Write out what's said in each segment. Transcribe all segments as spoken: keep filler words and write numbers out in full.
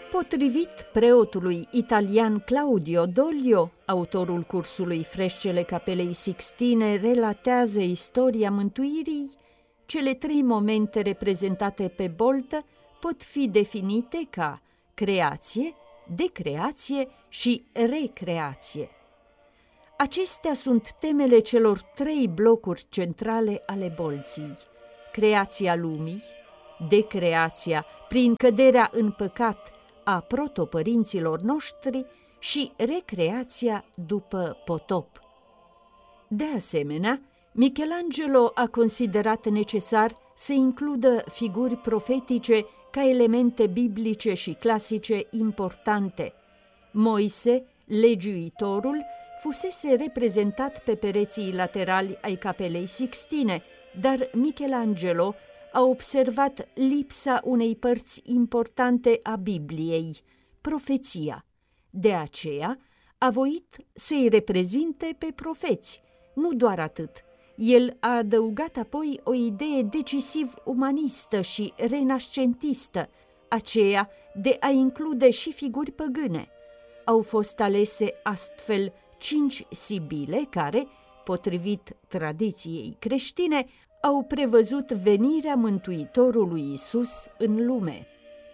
Potrivit preotului italian Claudio Doglio, autorul cursului Frescele Capelei Sixtine relatează istoria mântuirii, cele trei momente reprezentate pe boltă pot fi definite ca creație, decreație și recreație. Acestea sunt temele celor trei blocuri centrale ale bolții: creația lumii, decreația prin căderea în păcat a protopărinților noștri și recreația după potop. De asemenea, Michelangelo a considerat necesar să includă figuri profetice ca elemente biblice și clasice importante. Moise, legiuitorul, fusese reprezentat pe pereții laterali ai Capelei Sixtine, dar Michelangelo a observat lipsa unei părți importante a Bibliei, profeția. De aceea a voit să-i reprezinte pe profeți. Nu doar atât, el a adăugat apoi o idee decisiv umanistă și renascentistă, aceea de a include și figuri păgâne. Au fost alese astfel cinci sibile care, potrivit tradiției creștine, au prevăzut venirea Mântuitorului Iisus în lume.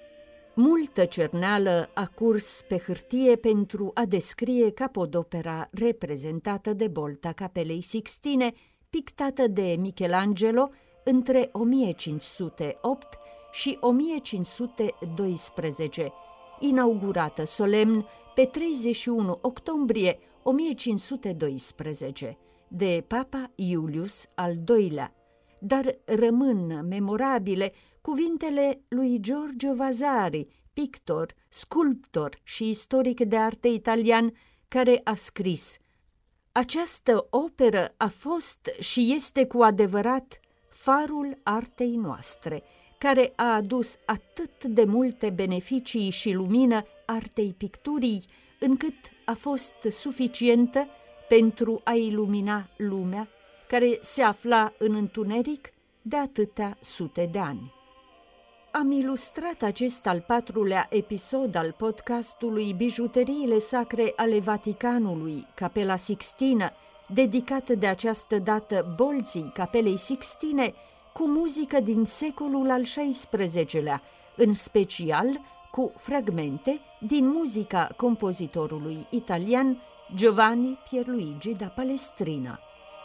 Multă cerneală a curs pe hârtie pentru a descrie capodopera reprezentată de bolta Capelei Sixtine, pictată de Michelangelo între o mie cinci sute opt și o mie cinci sute doisprezece, inaugurată solemn pe treizeci și unu octombrie o mie cinci sute doisprezece de Papa Iulius al doilea, dar rămân memorabile cuvintele lui Giorgio Vasari, pictor, sculptor și istoric de artă italian, care a scris: această operă a fost și este cu adevărat farul artei noastre, care a adus atât de multe beneficii și lumină artei picturii, încât a fost suficientă pentru a ilumina lumea care se afla în întuneric de atâtea sute de ani. Am ilustrat acest al patrulea episod al podcastului Bijuteriile sacre ale Vaticanului, Capela Sixtină, dedicat de această dată bolții Capelei Sixtine, cu muzică din secolul al șaisprezecelea, în special cu fragmente din muzica compozitorului italian Giovanni Pierluigi da Palestrina.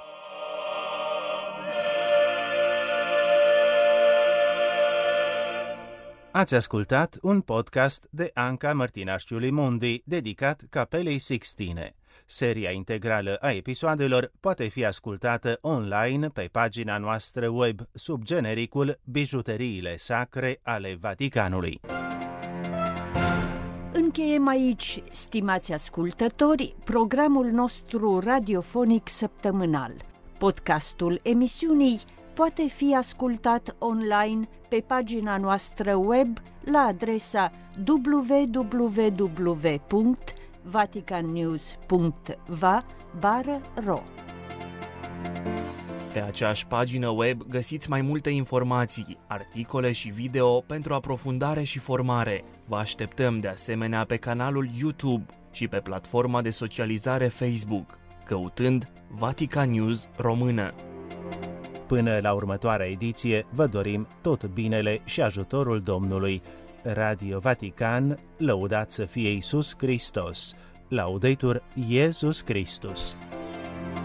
Ați ascultat un podcast de Anca Mărtinașciu Limondi dedicat Capelei Sixtine. Seria integrală a episoadelor poate fi ascultată online pe pagina noastră web sub genericul Bijuteriile sacre ale Vaticanului. Încheiem aici, stimați ascultători, programul nostru radiofonic săptămânal. Podcastul emisiunii poate fi ascultat online pe pagina noastră web la adresa w w w punct vaticannews punct v a bară ro. Pe aceeași pagină web găsiți mai multe informații, articole și video pentru aprofundare și formare. Vă așteptăm de asemenea pe canalul YouTube și pe platforma de socializare Facebook, căutând Vatican News Română. Până la următoarea ediție, vă dorim tot binele și ajutorul Domnului. Radio Vatican, lăudat să fie Iisus Hristos. Laudetur Iesus Christus.